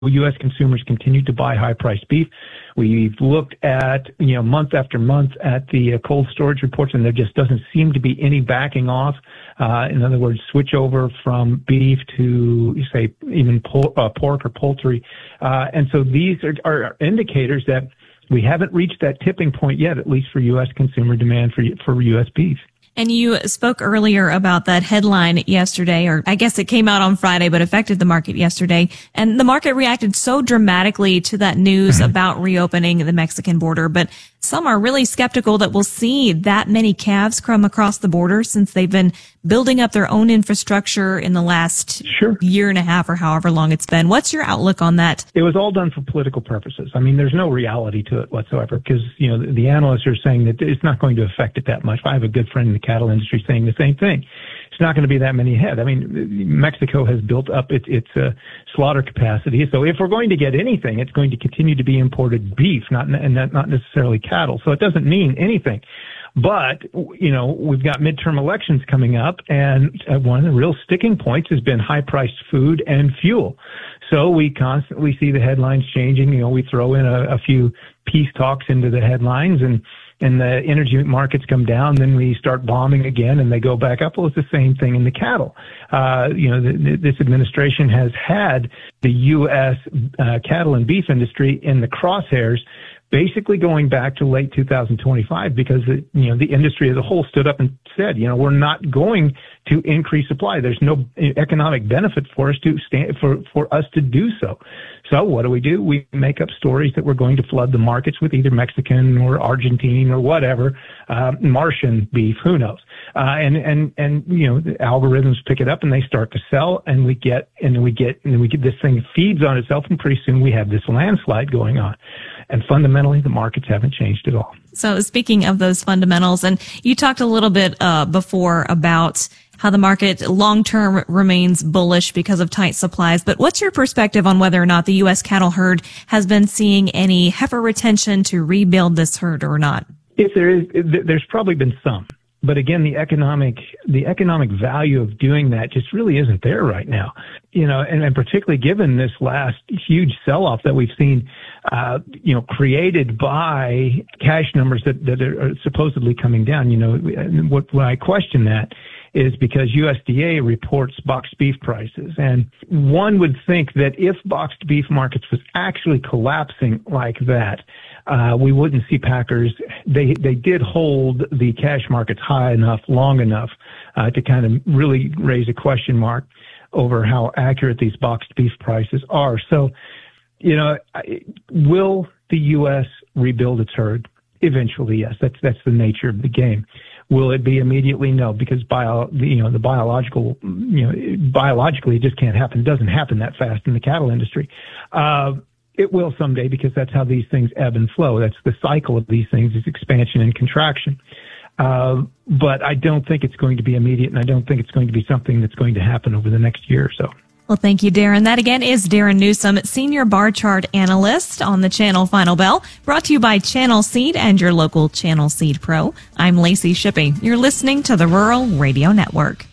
U.S. consumers continue to buy high-priced beef. We've looked at, month after month at the cold storage reports, and there just doesn't seem to be any backing off. In other words, switch over from beef to, say, even pork or poultry. And so these are indicators that we haven't reached that tipping point yet, at least for U.S. consumer demand for U.S. beef. And you spoke earlier about that headline yesterday, or I guess it came out on Friday, but affected the market yesterday. And the market reacted so dramatically to that news about reopening the Mexican border. But some are really skeptical that we'll see that many calves come across the border, since they've been building up their own infrastructure in the last year and a half or however long it's been. What's your outlook on that? It was all done for political purposes. I mean, there's no reality to it whatsoever, because, the analysts are saying that it's not going to affect it that much. I have a good friend in the cattle industry saying the same thing. It's not going to be that many head. I mean, Mexico has built up its slaughter capacity. So if we're going to get anything, it's going to continue to be imported beef, not necessarily cattle. So it doesn't mean anything. But, we've got midterm elections coming up, and one of the real sticking points has been high-priced food and fuel. So we constantly see the headlines changing. We throw in a few peace talks into the headlines, and the energy markets come down, then we start bombing again and they go back up. Well, it's the same thing in the cattle. This administration has had the U.S. Cattle and beef industry in the crosshairs, basically going back to late 2025, because the industry as a whole stood up and said, we're not going to increase supply. There's no economic benefit for us to do so. So what do? We make up stories that we're going to flood the markets with either Mexican or Argentine or whatever, Martian beef, who knows? And the algorithms pick it up and they start to sell, and we get this thing feeds on itself, and pretty soon we have this landslide going on. And fundamentally, the markets haven't changed at all. So speaking of those fundamentals, and you talked a little bit before about how the market long-term remains bullish because of tight supplies. But what's your perspective on whether or not the U.S. cattle herd has been seeing any heifer retention to rebuild this herd or not? If there is, there's probably been some. But again, the economic value of doing that just really isn't there right now. And particularly given this last huge sell-off that we've seen, created by cash numbers that are supposedly coming down. When I question that is because USDA reports boxed beef prices. And one would think that if boxed beef markets was actually collapsing like that, we wouldn't see packers. They did hold the cash markets high enough, long enough, to kind of really raise a question mark over how accurate these boxed beef prices are. So, will the U.S. rebuild its herd? Eventually, yes. That's the nature of the game. Will it be immediately? No, because biologically it just can't happen. It doesn't happen that fast in the cattle industry. It will someday, because that's how these things ebb and flow. That's the cycle of these things, is expansion and contraction. But I don't think it's going to be immediate, and I don't think it's going to be something that's going to happen over the next year or so. Well, thank you, Darren. That again is Darren Newsom, Senior Bar Chart Analyst on the Channel Final Bell, brought to you by Channel Seed and your local Channel Seed Pro. I'm Lacey Shippey. You're listening to the Rural Radio Network.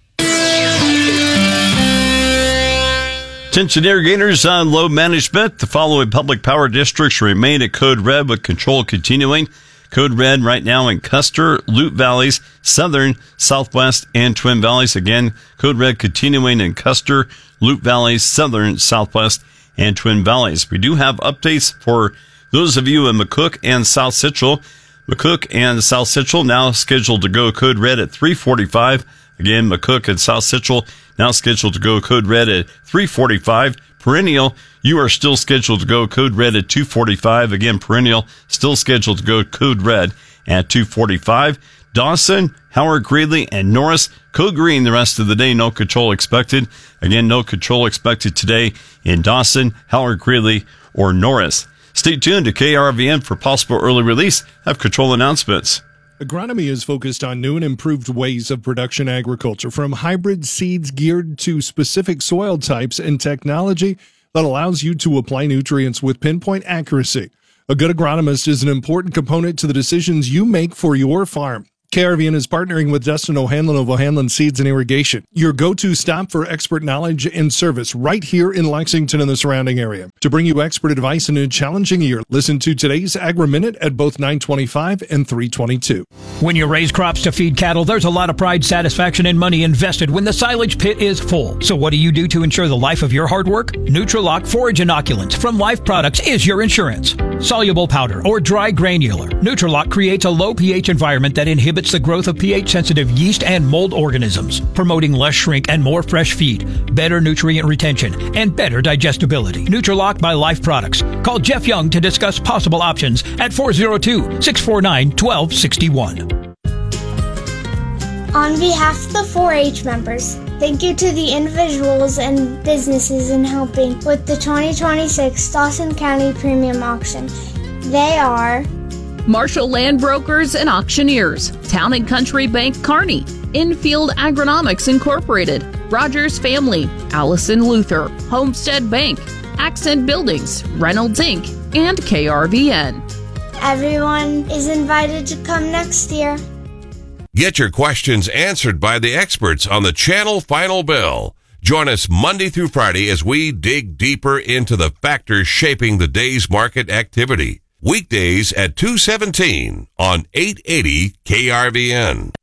Attention irrigators on load management. The following public power districts remain at Code Red, with control continuing. Code Red right now in Custer, Loup Valleys, Southern, Southwest, and Twin Valleys. Again, Code Red continuing in Custer, Loup Valleys, Southern, Southwest, and Twin Valleys. We do have updates for those of you in McCook and South Central. McCook and South Central now scheduled to go Code Red at 3:45. Again, McCook and South Central now scheduled to go Code Red at 3:45. Perennial, you are still scheduled to go Code Red at 2:45. Again, Perennial still scheduled to go Code Red at 2:45. Dawson, Howard Greeley, and Norris, Code Green the rest of the day. No control expected. Again, no control expected today in Dawson, Howard Greeley, or Norris. Stay tuned to KRVN for possible early release of control announcements. Agronomy is focused on new and improved ways of production agriculture, from hybrid seeds geared to specific soil types and technology that allows you to apply nutrients with pinpoint accuracy. A good agronomist is an important component to the decisions you make for your farm. KRVN is partnering with Dustin O'Hanlon of O'Hanlon Seeds and Irrigation, your go-to stop for expert knowledge and service right here in Lexington and the surrounding area. To bring you expert advice in a challenging year, listen to today's Agri-Minute at both 9:25 and 3:22. When you raise crops to feed cattle, there's a lot of pride, satisfaction, and money invested when the silage pit is full. So what do you do to ensure the life of your hard work? Nutrilock Forage Inoculants from Life Products is your insurance. Soluble powder or dry granular, Nutrilock creates a low pH environment that inhibits the growth of pH-sensitive yeast and mold organisms, promoting less shrink and more fresh feed, better nutrient retention, and better digestibility. Nutrilock by Life Products. Call Jeff Young to discuss possible options at 402-649-1261. On behalf of the 4-H members, thank you to the individuals and businesses in helping with the 2026 Dawson County Premium Auction. They are Marshall Land Brokers and Auctioneers, Town and Country Bank Kearney, Infield Agronomics Incorporated, Rogers Family, Allison Luther, Homestead Bank, Accent Buildings, Reynolds Inc., and KRVN. Everyone is invited to come next year. Get your questions answered by the experts on the Channel Final Bell. Join us Monday through Friday as we dig deeper into the factors shaping the day's market activity. Weekdays at 2:17 on 880 KRVN.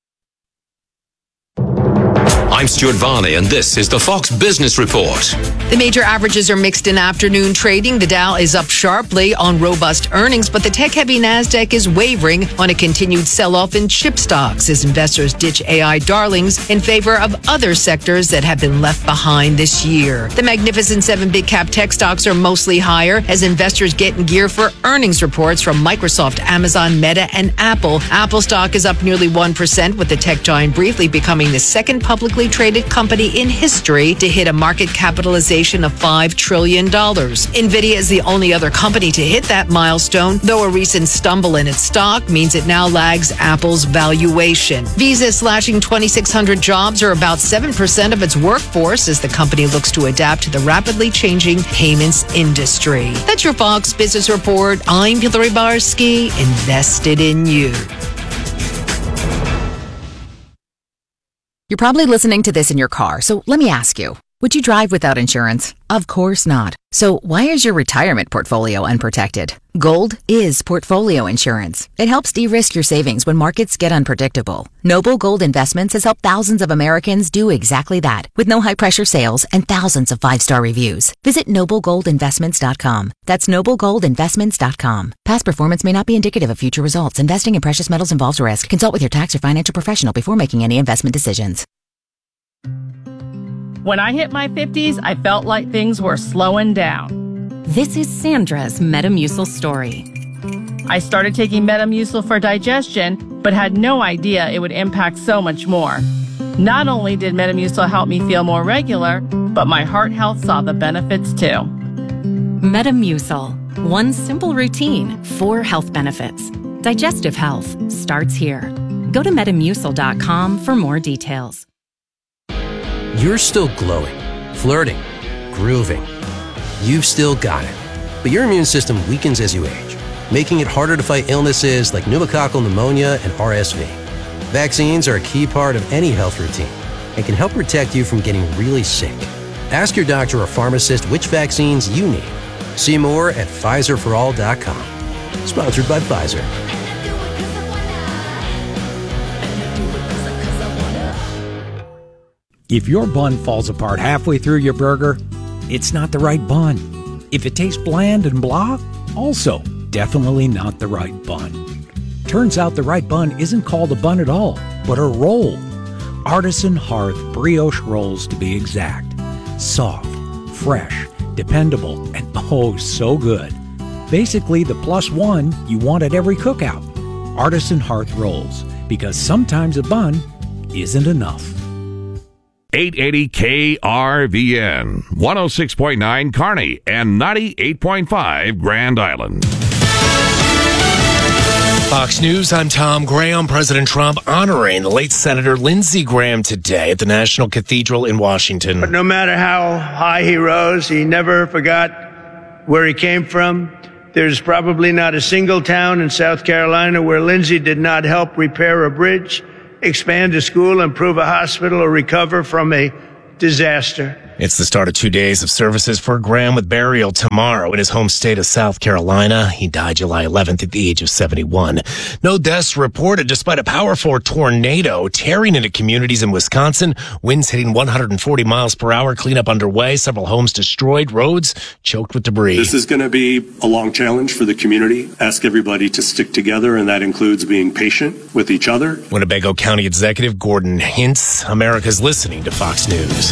I'm Stuart Varney, and this is the Fox Business Report. The major averages are mixed in afternoon trading. The Dow is up sharply on robust earnings, but the tech-heavy Nasdaq is wavering on a continued sell-off in chip stocks as investors ditch AI darlings in favor of other sectors that have been left behind this year. The Magnificent Seven big-cap tech stocks are mostly higher as investors get in gear for earnings reports from Microsoft, Amazon, Meta, and Apple. Apple stock is up nearly 1%, with the tech giant briefly becoming the second publicly traded company in history to hit a market capitalization of $5 trillion. NVIDIA is the only other company to hit that milestone, though a recent stumble in its stock means it now lags Apple's valuation. Visa is slashing 2,600 jobs, or about 7% of its workforce, as the company looks to adapt to the rapidly changing payments industry. That's your Fox Business Report. I'm Hillary Barsky, invested in you. You're probably listening to this in your car, so let me ask you, would you drive without insurance? Of course not. So why is your retirement portfolio unprotected? Gold is portfolio insurance. It helps de-risk your savings when markets get unpredictable. Noble Gold Investments has helped thousands of Americans do exactly that, with no high-pressure sales and thousands of 5-star reviews. Visit noblegoldinvestments.com. That's noblegoldinvestments.com. Past performance may not be indicative of future results. Investing in precious metals involves risk. Consult with your tax or financial professional before making any investment decisions. When I hit my 50s, I felt like things were slowing down. This is Sandra's Metamucil story. I started taking Metamucil for digestion, but had no idea it would impact so much more. Not only did Metamucil help me feel more regular, but my heart health saw the benefits too. Metamucil. One simple routine, 4 health benefits. Digestive health starts here. Go to Metamucil.com for more details. You're still glowing, flirting, grooving. You've still got it. But your immune system weakens as you age, making it harder to fight illnesses like pneumococcal pneumonia and RSV. Vaccines are a key part of any health routine and can help protect you from getting really sick. Ask your doctor or pharmacist which vaccines you need. See more at PfizerForAll.com. Sponsored by Pfizer. If your bun falls apart halfway through your burger, it's not the right bun. If it tastes bland and blah, also definitely not the right bun. Turns out the right bun isn't called a bun at all, but a roll. Artisan Hearth brioche rolls, to be exact. Soft, fresh, dependable, and oh so good. Basically the +1 you want at every cookout. Artisan Hearth rolls, because sometimes a bun isn't enough. 880 KRVN, 106.9 Kearney, and 98.5 Grand Island. Fox News, I'm Tom Graham. President Trump honoring the late Senator Lindsey Graham today at the National Cathedral in Washington. But no matter how high he rose, he never forgot where he came from. There's probably not a single town in South Carolina where Lindsay did not help repair a bridge, expand a school, improve a hospital, or recover from a disaster. It's the start of 2 days of services for Graham, with burial tomorrow in his home state of South Carolina. He died July 11th at the age of 71. No deaths reported despite a Power 4 tornado tearing into communities in Wisconsin. Winds hitting 140 miles per hour. Cleanup underway. Several homes destroyed. Roads choked with debris. This is going to be a long challenge for the community. Ask everybody to stick together, and that includes being patient with each other. Winnebago County Executive Gordon Hintz. America's listening to Fox News.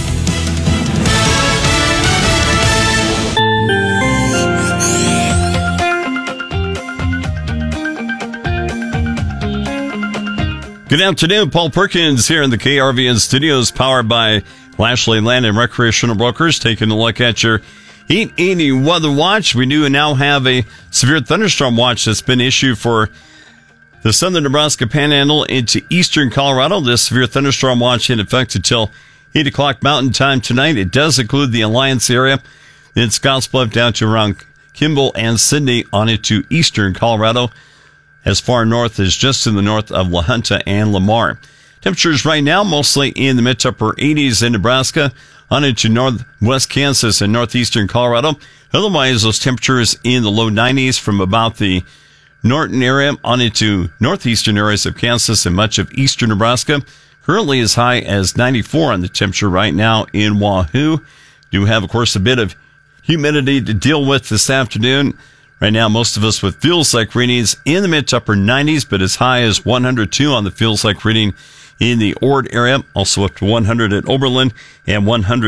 Good afternoon. Paul Perkins here in the KRVN studios, powered by Lashley Land and Recreational Brokers. Taking a look at your Heat 80 weather watch. We do now have a severe thunderstorm watch that's been issued for the southern Nebraska Panhandle into eastern Colorado. This severe thunderstorm watch in effect until 8 o'clock Mountain Time tonight. It does include the Alliance area, then Scottsbluff down to around Kimball and Sidney on into eastern Colorado. As far north as just in the north of La Junta and Lamar. Temperatures right now mostly in the mid to upper 80s in Nebraska, on into northwest Kansas and northeastern Colorado. Otherwise, those temperatures in the low 90s from about the Norton area on into northeastern areas of Kansas and much of eastern Nebraska. Currently as high as 94 on the temperature right now in Wahoo. Do have, of course, a bit of humidity to deal with this afternoon. Right now, most of us with feels like readings in the mid to upper 90s, but as high as 102 on the feels like reading in the Ord area. Also up to 100 at Oberlin and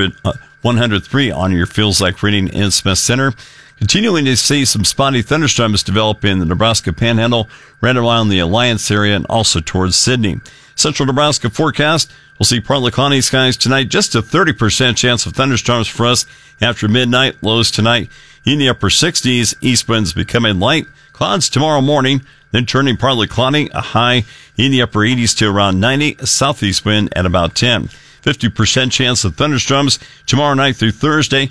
103 on your feels like reading in Smith Center. Continuing to see some spotty thunderstorms develop in the Nebraska Panhandle, right around the Alliance area and also towards Sidney. Central Nebraska forecast. We'll see partly cloudy skies tonight. Just a 30% chance of thunderstorms for us after midnight. Lows tonight in the upper 60s. East winds becoming light. Clouds tomorrow morning, then turning partly cloudy. A high in the upper 80s to around 90. A southeast wind at about 10. 50% chance of thunderstorms tomorrow night through Thursday.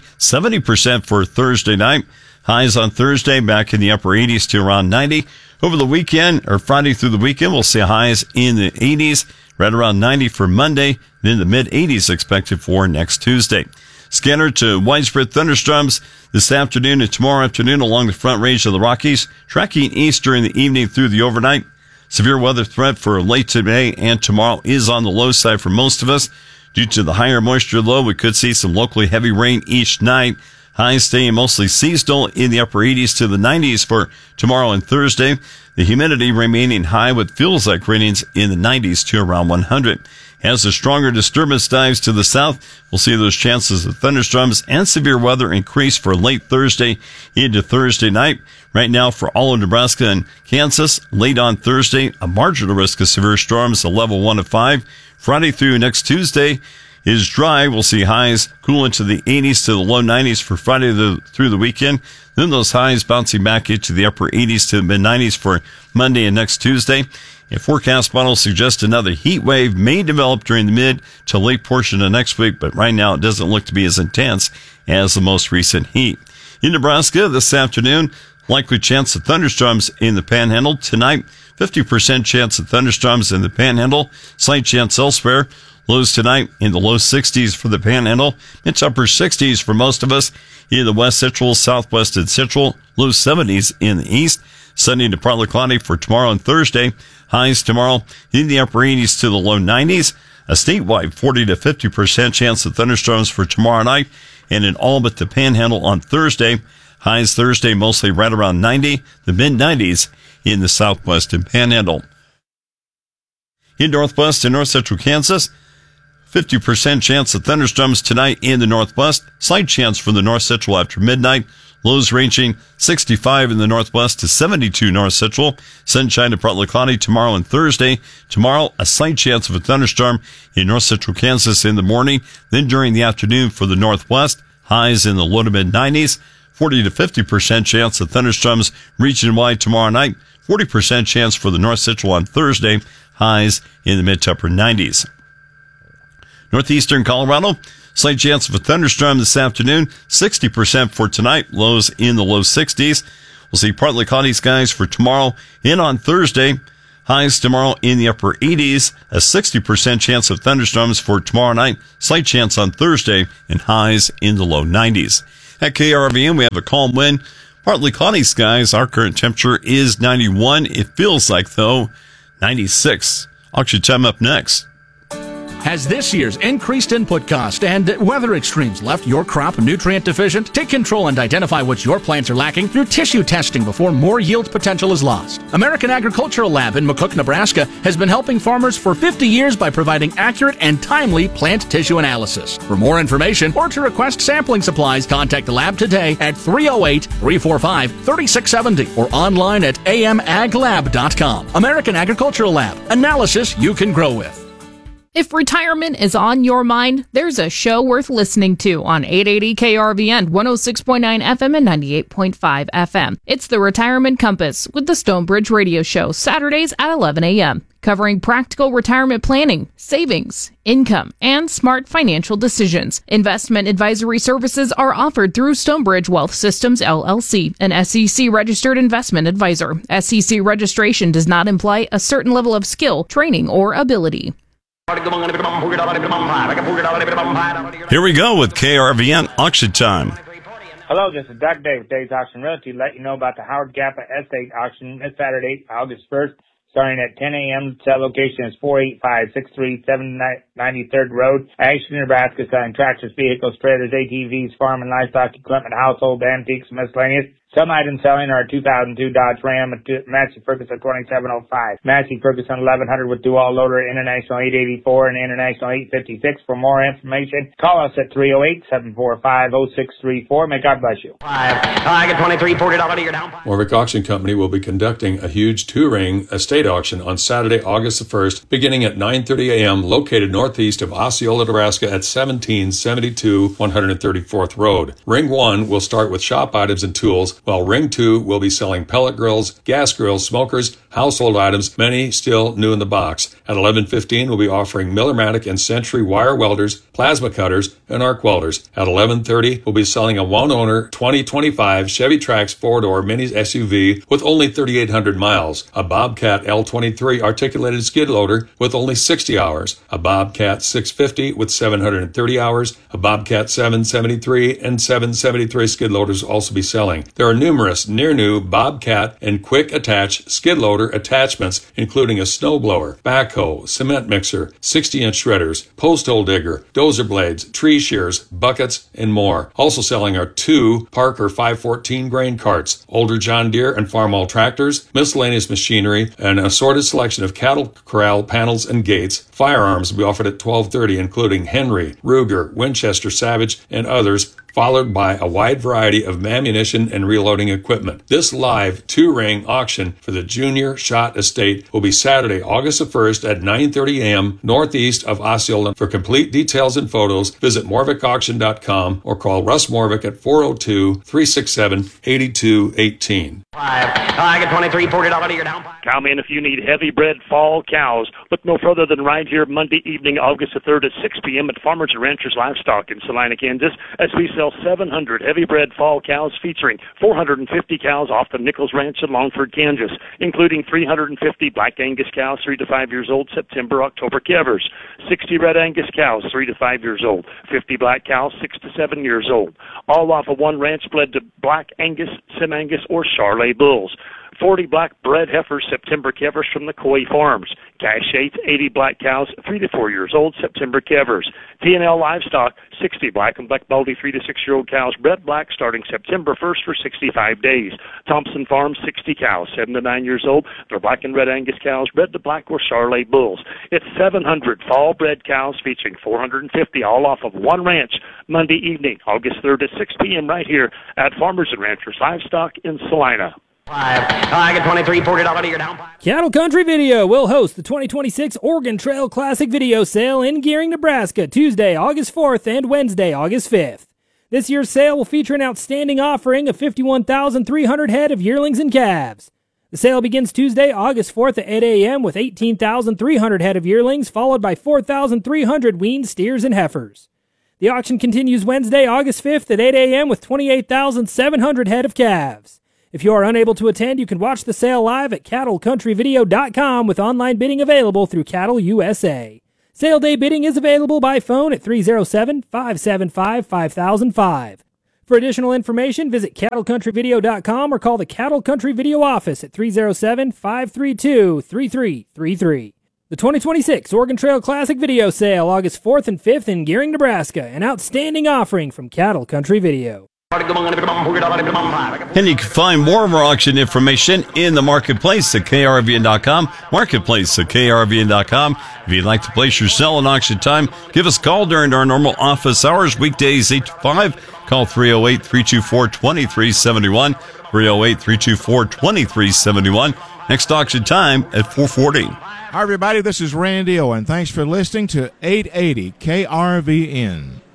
70% for Thursday night. Highs on Thursday back in the upper 80s to around 90. Over the weekend, or Friday through the weekend, we'll see highs in the 80s, right around 90 for Monday, then the mid-80s expected for next Tuesday. Scattered to widespread thunderstorms this afternoon and tomorrow afternoon along the front range of the Rockies, tracking east during the evening through the overnight. Severe weather threat for late today and tomorrow is on the low side for most of us. Due to the higher moisture low, we could see some locally heavy rain each night. Highs staying mostly seasonal in the upper 80s to the 90s for tomorrow and Thursday. The humidity remaining high with feels like readings in the 90s to around 100. As the stronger disturbance dives to the south, we'll see those chances of thunderstorms and severe weather increase for late Thursday into Thursday night. Right now for all of Nebraska and Kansas, late on Thursday, a marginal risk of severe storms, a level 1 of 5. Friday through next Tuesday is dry. We'll see highs cool into the 80s to the low 90s for Friday through the weekend. Then those highs bouncing back into the upper 80s to the mid 90s for Monday and next Tuesday. And forecast models suggest another heat wave may develop during the mid to late portion of next week, but right now it doesn't look to be as intense as the most recent heat. In Nebraska this afternoon, likely chance of thunderstorms in the Panhandle. Tonight, 50% chance of thunderstorms in the Panhandle. Slight chance elsewhere. Lows tonight in the low 60s for the Panhandle. It's upper 60s for most of us in the West Central, Southwest, and Central. Low 70s in the East. Sunny to partly cloudy for tomorrow and Thursday. Highs tomorrow in the upper 80s to the low 90s. A statewide 40 to 50% chance of thunderstorms for tomorrow night. And in all but the Panhandle on Thursday. Highs Thursday mostly right around 90. The mid-90s in the Southwest and Panhandle. In Northwest and North Central Kansas, 50% chance of thunderstorms tonight in the Northwest. Slight chance for the North Central after midnight. Lows ranging 65 in the Northwest to 72 North Central. Sunshine to partly cloudy tomorrow and Thursday. Tomorrow, a slight chance of a thunderstorm in North Central Kansas in the morning. Then during the afternoon for the Northwest, highs in the low to mid 90s. 40 to 50% chance of thunderstorms region-wide tomorrow night. 40% chance for the North Central on Thursday. Highs in the mid to upper 90s. Northeastern Colorado, slight chance of a thunderstorm this afternoon. 60% for tonight. Lows in the low 60s. We'll see partly cloudy skies for tomorrow and on Thursday. Highs tomorrow in the upper 80s, a 60% chance of thunderstorms for tomorrow night, slight chance on Thursday, and highs in the low 90s. At KRVN, we have a calm wind, partly cloudy skies. Our current temperature is 91. It feels like, though, 96. Auction time up next. Has this year's increased input cost and weather extremes left your crop nutrient deficient? Take control and identify what your plants are lacking through tissue testing before more yield potential is lost. American Agricultural Lab in McCook, Nebraska has been helping farmers for 50 years by providing accurate and timely plant tissue analysis. For more information or to request sampling supplies, contact the lab today at 308-345-3670 or online at amaglab.com. American Agricultural Lab. Analysis you can grow with. If retirement is on your mind, there's a show worth listening to on 880 KRVN, 106.9 FM and 98.5 FM. It's the Retirement Compass with the Stonebridge Radio Show, Saturdays at 11 a.m., covering practical retirement planning, savings, income, and smart financial decisions. Investment advisory services are offered through Stonebridge Wealth Systems, LLC, an SEC-registered investment advisor. SEC registration does not imply a certain level of skill, training, or ability. Here we go with KRVN Auction Time. Hello, this is Doug Day with Dave's Auction Realty. Let you know about the Howard Gap Estate Auction this Saturday, August 1st, starting at 10 a.m. Sale location is 48563 793rd Road, Ashton, Nebraska, selling tractors, vehicles, trailers, ATVs, farm and livestock equipment, household antiques, miscellaneous. Some items selling are 2002 Dodge Ram, Massey Ferguson 2705, Massey Ferguson 1100 with dual loader, International 884 and International 856. For more information, call us at 308-745-0634. May God bless you. I get $23, $40 you're down. Morvick Auction Company will be conducting a huge two-ring estate auction on Saturday, August the 1st, beginning at 9:30 a.m., located northeast of Osceola, Nebraska at 1772 134th Road. Ring 1 will start with shop items and tools, while Ring 2 will be selling pellet grills, gas grills, smokers, household items, many still new in the box. At 11:15, we'll be offering Millermatic and Century wire welders, plasma cutters, and arc welders. At 11:30, we'll be selling a one-owner 2025 Chevy Trax four-door mini SUV with only 3,800 miles, a Bobcat L23 articulated skid loader with only 60 hours, a Bobcat 650 with 730 hours, a Bobcat 773 and 773 skid loaders will also be selling. There are numerous near-new Bobcat and quick-attach skid loader attachments, including a snowblower, backhoe, cement mixer, 60-inch shredders, post hole digger, dozer blades, tree shears, buckets, and more. Also selling are 2 Parker 514 grain carts, older John Deere and Farmall tractors, miscellaneous machinery, and an assorted selection of cattle corral panels and gates. Firearms will be offered at 12:30, including Henry, Ruger, Winchester, Savage, and others, followed by a wide variety of ammunition and reloading equipment. This live two-ring auction for the Junior Shot Estate will be Saturday, August the 1st at 9:30 a.m. northeast of Osceola. For complete details and photos, visit MorvickAuction.com or call Russ Morvick at 402-367-8218. I get $23, $40 you're down. Come in if you need heavy-bred fall cows. Look no further than right here Monday evening, August the 3rd at 6 p.m. at Farmers and Ranchers Livestock in Salina, Kansas, as we sell 700 heavy-bred fall cows featuring 450 cows off the Nichols Ranch in Longford, Kansas, including 350 Black Angus cows 3 to 5 years old, September, October calvers, 60 Red Angus cows 3 to 5 years old, 50 Black cows 6 to 7 years old, all off of one ranch bred to Black Angus, Sim Angus, or Charolais bulls. 40 black bred heifers, September calvers from the Coy Farms. Cash 80 black cows, 3 to 4 years old, September calvers. T&L Livestock, 60 black and black baldy 3 to 6 year old cows, bred black starting September 1st for 65 days. Thompson Farms, 60 cows, 7 to 9 years old. They're black and red Angus cows, bred to black or Charolais bulls. It's 700 fall bred cows featuring 450 all off of one ranch Monday evening, August 3rd at 6 p.m. right here at Farmers and Ranchers Livestock in Salina. I get $23, $40 you're down. Cattle Country Video will host the 2026 Oregon Trail Classic Video Sale in Gearing, Nebraska, Tuesday, August 4th and Wednesday, August 5th. This year's sale will feature an outstanding offering of 51,300 head of yearlings and calves. The sale begins Tuesday, August 4th at 8 a.m. with 18,300 head of yearlings, followed by 4,300 weaned steers and heifers. The auction continues Wednesday, August 5th at 8 a.m. with 28,700 head of calves. If you are unable to attend, you can watch the sale live at cattlecountryvideo.com with online bidding available through Cattle USA. Sale day bidding is available by phone at 307-575-5005. For additional information, visit cattlecountryvideo.com or call the Cattle Country Video office at 307-532-3333. The 2026 Oregon Trail Classic Video Sale, August 4th and 5th in Gearing, Nebraska. An outstanding offering from Cattle Country Video. And you can find more of our auction information in the marketplace at krvn.com. Marketplace at krvn.com. If you'd like to place your sale in auction time, give us a call during our normal office hours, weekdays 8 to 5. Call 308-324-2371. 308-324-2371. Next auction time at 4:40. Hi, everybody. This is Randy Owen. Thanks for listening to 880 KRVN.